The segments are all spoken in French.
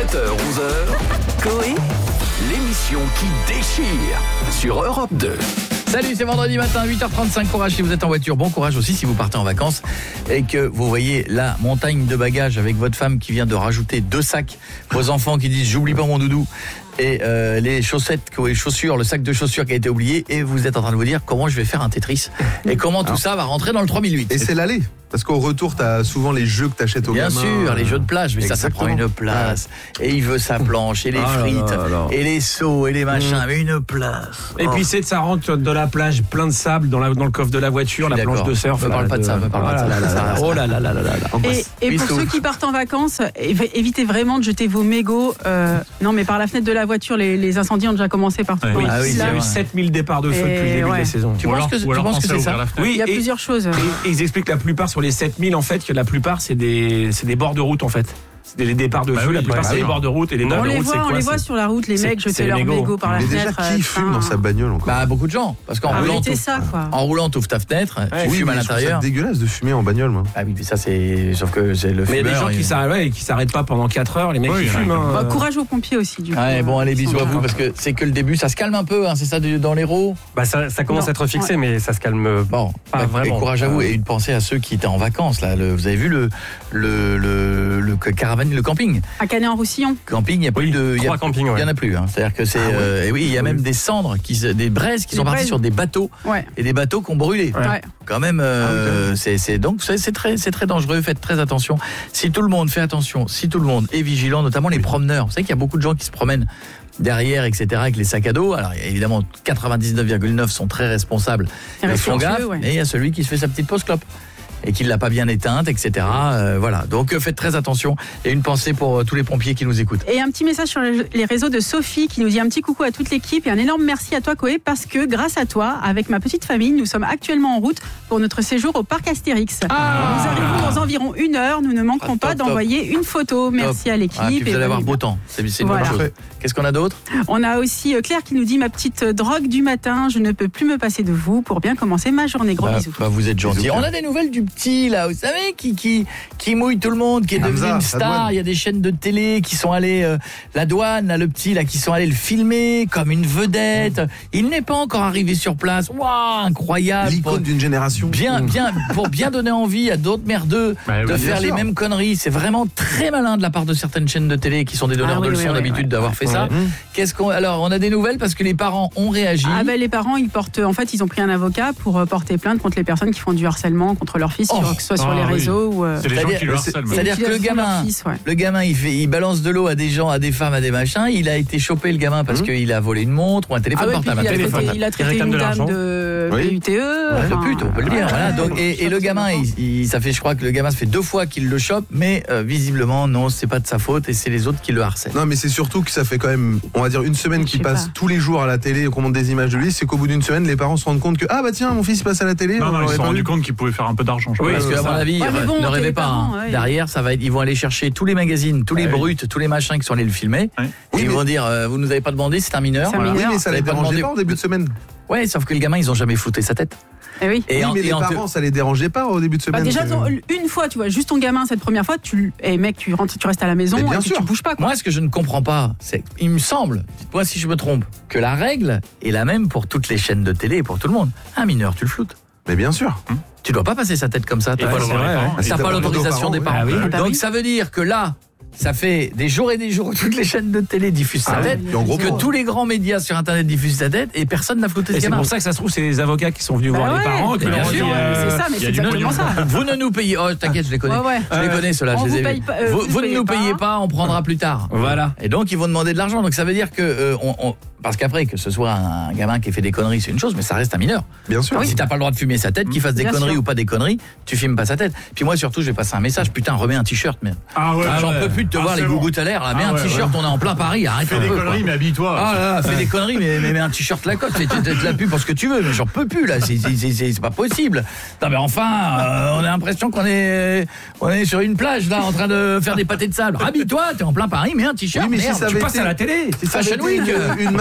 7h, 11h, Coé, l'émission qui déchire sur Europe 2. Salut, c'est vendredi matin, 8h35, courage si vous êtes en voiture, bon courage aussi si vous partez en vacances et que vous voyez la montagne de bagages avec votre femme qui vient de rajouter 2 sacs, vos enfants qui disent j'oublie pas mon doudou et les chaussettes, les chaussures, le sac de chaussures qui a été oublié et vous êtes en train de vous dire comment je vais faire un Tetris et comment tout ça va rentrer dans le 3008. Et c'est l'aller. Parce qu'au retour, t'as souvent les jeux que t'achètes au gamin. Bien sûr, les jeux de plage, mais ça prend une place. Et il veut sa planche, et les frites, et les seaux, et les machins, mais une place. Et puis ça rentre de la plage plein de sable dans le coffre de la voiture, la planche de surf. Ne parle pas de ça, Oh là là là là là. Et pour ceux qui partent en vacances, évitez vraiment de jeter vos mégots. Non, mais par la fenêtre de la voiture, les incendies ont déjà commencé partout. Oui, il y a eu 7000 départs de feu depuis le début de la saison. Tu penses que c'est ça? Oui, il y a plusieurs choses. Et ils expliquent la plupart sur les 7000 en fait, que la plupart c'est des bords de route en fait. C'est les départs de feu, la plupart c'est les bords de route et les bords de route c'est quoi? On les voit sur la route, les mecs jeter leurs mégots par la fenêtre. Mais déjà, qui fume dans sa bagnole encore? Bah beaucoup de gens, parce qu'en roulant t'ouvres ta fenêtre, tu fumes à l'intérieur. C'est dégueulasse de fumer en bagnole, moi. Ah oui, mais ça c'est, sauf que c'est le fumeur. Mais il y a des gens qui s'arrêtent pas pendant 4 heures, les mecs qui fument. Courage aux pompiers aussi du coup. Ouais, bon allez, bisous à vous parce que c'est que le début, ça se calme un peu, c'est ça dans l'Hérault. Bah ça commence à être fixé, mais ça se calme pas vraiment. Et courage à vous et une pensée à ceux qui étaient en vacances là. Vous avez vu le caravane, le camping. À Canet-en-Roussillon. Camping, il y a plus de 3 campings. Il y en a plus. C'est-à-dire que c'est et oui, il y a même des cendres, des braises qui sont parties sur des bateaux et des bateaux qui ont brûlé. Ouais. Quand même, c'est très dangereux. Faites très attention. Si tout le monde fait attention, si tout le monde est vigilant, notamment les promeneurs. Vous savez qu'il y a beaucoup de gens qui se promènent derrière, etc., avec les sacs à dos. Alors évidemment, 99,9 sont très responsables et font gaffe. Et il y a celui qui se fait sa petite pause clope et qui ne l'a pas bien éteinte, etc. Voilà, donc faites très attention et une pensée pour tous les pompiers qui nous écoutent. Et un petit message sur les réseaux de Sophie qui nous dit un petit coucou à toute l'équipe et un énorme merci à toi Coé parce que grâce à toi, avec ma petite famille, nous sommes actuellement en route pour notre séjour au parc Astérix. Nous arrivons dans environ 1 heure, nous ne manquerons pas d'envoyer une photo. Merci à l'équipe. Puis vous allez avoir beau temps, c'est une bonne chose. Qu'est-ce qu'on a d'autre? On a aussi Claire qui nous dit ma petite drogue du matin, je ne peux plus me passer de vous pour bien commencer ma journée. Gros bisous. Vous êtes gentil. On a des nouvelles du petit là, vous savez, qui mouille tout le monde, qui est devenu une star. Il y a des chaînes de télé qui sont allées, la douane, là, le petit là, qui sont allés le filmer comme une vedette. Il n'est pas encore arrivé sur place. Waouh, incroyable. L'icône d'une génération. Pour bien donner envie à d'autres merdeux de faire les mêmes conneries. C'est vraiment très malin de la part de certaines chaînes de télé qui sont des donneurs de leçons d'habitude d'avoir fait ça. Alors, on a des nouvelles parce que les parents ont réagi. Les parents, ils ont pris un avocat pour porter plainte contre les personnes qui font du harcèlement contre leur fils, que ce soit sur les réseaux ou. C'est les gens qui le harcèlent. C'est-à-dire que le gamin, il balance de l'eau à des gens, à des femmes, à des machins. Il a été chopé le gamin parce qu'il a volé une montre ou un téléphone portable. Il a traité une dame de PUTE. De pute, on peut le dire. Voilà. Donc, et le gamin, je crois que le gamin, ça fait 2 fois qu'il le chope, mais visiblement, non, c'est pas de sa faute et c'est les autres qui le harcèlent. Non, mais c'est surtout que ça fait quand même, on va dire, une semaine qu'il passe tous les jours à la télé et qu'on montre des images de lui. C'est qu'au bout d'une semaine, les parents se rendent compte que tiens, mon fils passe à la télé. Non, ils se sont rendus compte qu'ils pouvaient faire un peu d'argent. Parce que à mon avis, ne rêvez pas. Derrière, ils vont aller chercher tous les magazines, tous les brutes, tous les machins qui sont allés le filmer. Et ils vont dire, vous nous avez pas demandé, c'est un mineur. Oui, mais ça les dérangeait pas au début de semaine. Ouais, sauf que les gamins, ils ont jamais flouté sa tête. Oui. Mais les parents, ça les dérangeait pas au début de semaine. Déjà, une fois, tu vois, juste ton gamin cette première fois, mec, tu restes à la maison et tu bouges pas. Moi, ce que je ne comprends pas, c'est, il me semble, dites-moi si je me trompe, que la règle est la même pour toutes les chaînes de télé et pour tout le monde. Un mineur, tu le floutes. Mais bien sûr. Tu dois pas passer sa tête comme ça. T'as pas l'autorisation des parents. Donc ça veut dire que là, ça fait des jours et des jours où toutes les chaînes de télé diffusent sa tête, que tous les grands médias sur Internet diffusent sa tête et personne n'a flouté ce gamin. C'est pour ça que ça se trouve, c'est les avocats qui sont venus voir les parents. C'est ça, mais c'est exactement ça. Vous ne nous payez... Oh, t'inquiète, je les connais. Je les connais, ceux-là. Vous ne nous payez pas, on prendra plus tard. Voilà. Et donc, ils vont demander de l'argent. Donc, ça veut dire que... Parce qu'après, que ce soit un gamin qui fait des conneries, c'est une chose, mais ça reste un mineur. Bien sûr. Si t'as pas le droit de fumer sa tête, qu'il fasse des conneries ou pas des conneries, tu filmes pas sa tête. Puis moi, surtout, je vais passer un message. Putain, remets un t-shirt, mais. J'en peux plus de te voir les gougouttes à l'air. Là, mets un t-shirt, on est en plein Paris. Arrête. Fais des conneries, mais habille-toi. Fais des conneries, mais mets un t-shirt Lacoste. Fais de la pub pour ce que tu veux, mais j'en peux plus, là. C'est pas possible. Non, mais enfin, on a l'impression qu'on est sur une plage, là, en train de faire des pâtés de sable. Habille-toi, t'es en plein Paris, mets un t-shirt. Oui, mais si ça tu passes à la télé. Si ça avait été une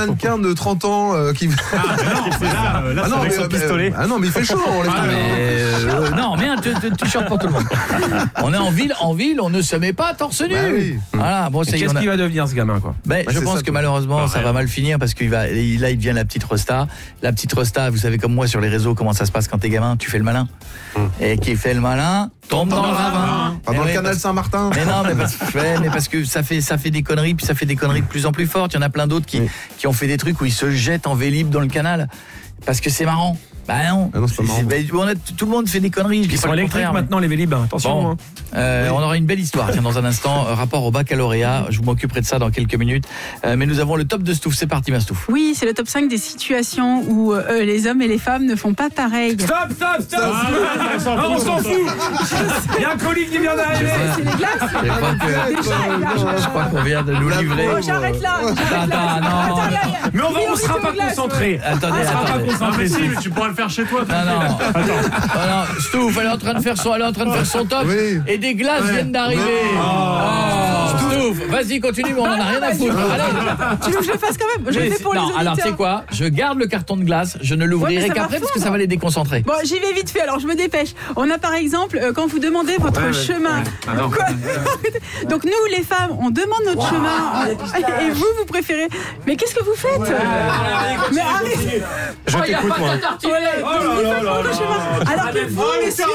mannequin de 30 ans qui... Là, c'est avec son pistolet. Ah non, mais il fait chaud. Non, mais un t-shirt pour tout le monde. On est en ville, on ne se met pas torse nu. Bah oui. Voilà, bon, Qu'est-ce qu'il va devenir ce gamin, quoi? Je pense que malheureusement ça va mal finir parce qu'il il devient la petite Rosta. La petite Rosta, vous savez comme moi sur les réseaux comment ça se passe quand t'es gamin, tu fais le malin. Et qui fait le malin tombe dans le ravin. Dans le canal Saint-Martin. Mais non, mais parce que ça fait des conneries, puis ça fait des conneries de plus en plus fortes. Il y en a plein d'autres qui ont fait des trucs où ils se jettent en vélib dans le canal parce que c'est marrant. Bah non, c'est pas marrant. Tout le monde fait des conneries. Ils sont électriques maintenant, les Vélib. Attention. Bon. On aura une belle histoire. Tiens, dans un instant, rapport au baccalauréat. Je m'occuperai de ça dans quelques minutes. Mais nous avons le top de Stouff. C'est parti, ma Stouff. Oui, c'est le top 5 des situations où les hommes et les femmes ne font pas pareil. Stop. On s'en fout. Il y a un colis qui vient d'arriver. C'est les glaces. Je crois qu'on vient de nous livrer. Oh, j'arrête là. Non. Mais on sera pas concentrés. Attendez. Mais tu pourras le faire chez toi. Non, Stouff, elle est en train de faire son top. Oui. Et des glaces viennent d'arriver. Stouff, vas-y, continue, on en a rien à foutre. Tu veux que je le fasse quand même? Je le fais pour les auditeurs. Alors, tu sais quoi? Je garde le carton de glace, je ne l'ouvrirai qu'après parce que ça va les déconcentrer. Bon, j'y vais vite fait, alors je me dépêche. On a par exemple, quand vous demandez votre chemin. Donc nous, les femmes, on demande notre chemin. Et vous préférez. Mais qu'est-ce que vous faites? Mais arrêtez. Je t'écoute, moi. Alors que vous,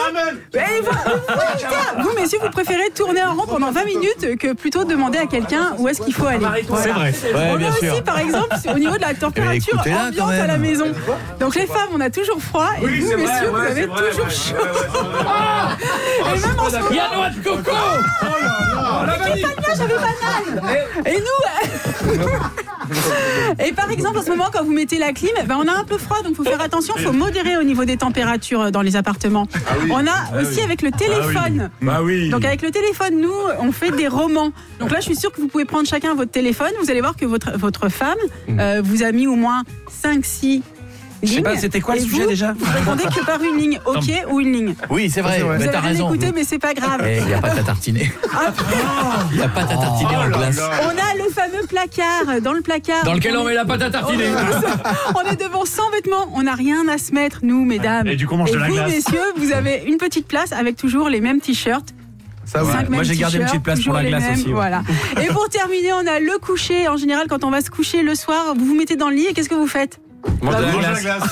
messieurs, vous préférez tourner en rond pendant 20 minutes que plutôt demander à quelqu'un où est-ce qu'il faut aller. C'est vrai. On a aussi, par exemple, au niveau de la température ambiante à la maison. Donc les femmes, on a toujours froid et vous, messieurs, vous avez toujours chaud. Et même en ce moment... Il y a noix de coco. J'avais banane. Et nous... Et par exemple, en ce moment, quand vous mettez la clim, on a un peu froid, donc il faut faire attention, il faut modérer au niveau des températures dans les appartements. On a aussi avec le téléphone. Donc avec le téléphone, nous, on fait des romans. Donc là, je suis sûre que vous pouvez prendre chacun votre téléphone. Vous allez voir que votre femme vous a mis au moins 5-6 Je sais pas, c'était quoi le sujet déjà? Vous répondez que par une ligne, ok, ou une ligne. Oui, c'est vrai, Vous mais t'as avez raison. écouté, mais c'est pas grave. Il n'y a pas de tartiner. Il n'y a pas de tartiner en glace. On a le fameux placard. Dans le placard. Dans lequel on met la pâte à tartiner. On est devant 100 vêtements. On n'a rien à se mettre, nous, mesdames. Et du coup, on mange de la vous, glace. messieurs, vous avez une petite place avec toujours les mêmes t-shirts. Ça, oui. Moi, j'ai gardé une petite place pour la glace aussi. Voilà. Et pour terminer, on a le coucher. En général, quand on va se coucher le soir, vous vous mettez dans le lit et qu'est-ce que vous faites? Mange de la glace.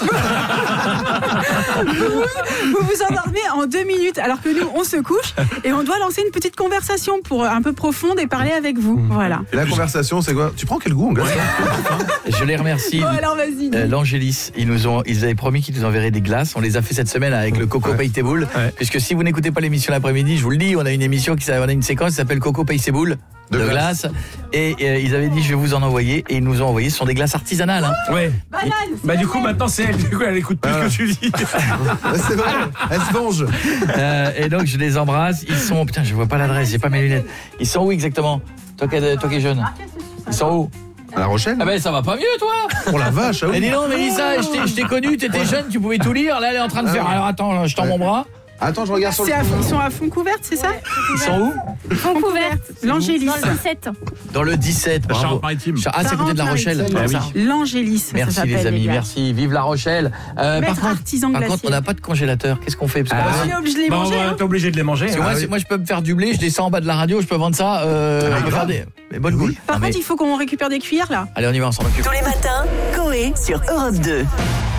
Vous vous endormez en 2 minutes alors que nous on se couche et on doit lancer une petite conversation pour un peu profonde et parler avec vous. Voilà. Et la conversation, c'est quoi? Tu prends quel goût en glace? Je les remercie. Bon, alors vas-y. L'Angélis, ils avaient promis qu'ils nous enverraient des glaces. On les a fait cette semaine avec le Coco Paye tes boules. Puisque si vous n'écoutez pas l'émission l'après-midi, je vous le dis, on a une émission on a une séquence qui s'appelle Coco Paye ses boules de glace. Et ils avaient dit je vais vous en envoyer et ils nous ont envoyé. Ce sont des glaces artisanales. Ouais. Banane, du coup maintenant c'est elle. Du coup elle écoute plus ce que tu dis. C'est vrai. Elle se venge. Et donc je les embrasse. Ils sont putain je vois pas l'adresse, j'ai pas mes lunettes. Ils sont où exactement? Toi qui es jeune. Ils sont où? À La Rochelle? Ah ben ça va pas mieux toi. Oh la vache. Et dis donc Mélissa, je t'ai connu, t'étais jeune, tu pouvais tout lire. Là elle est en train de faire. Alors attends, je tends mon bras. Attends, je regarde sur le... Ils sont à fond couverte, c'est ça? Ils sont où? Fond couverte. L'Angélis. Dans le 17. Dans le 17. Bravo. Charente-Maritime. Ah, c'est à côté de La Rochelle. L'Angélis. Merci les amis, merci. Vive La Rochelle. Par contre, on n'a pas de congélateur. Qu'est-ce qu'on fait? Parce que Je l'ai mangé. T'es obligé de les manger. moi, je peux me faire du blé, je descends en bas de la radio, je peux vendre ça. Faire des bonnes boules. Par contre, il faut qu'on récupère des cuillères là. Allez, on y va, on s'en occupe. Tous les matins, Coé sur Europe 2.